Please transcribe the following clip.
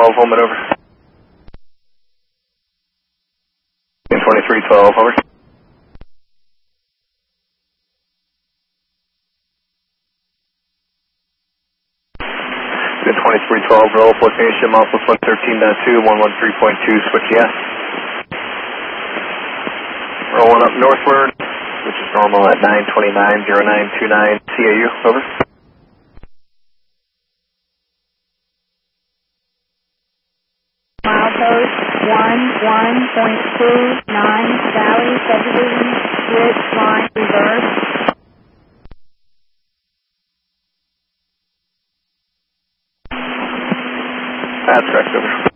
2312, hold it over. 2312, over. 2312, roll, flotation, Monopulse 113.2, 113.2, switch yes. Rolling up northward, which is normal at 929.0929, CAU, over. Milepost 11.29, Valley Subdivision, switch line reverse. That's correct, over.